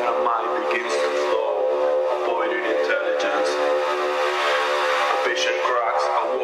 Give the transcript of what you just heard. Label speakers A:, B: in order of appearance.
A: when a mind begins to flow, avoiding intelligence. A patient cracks, a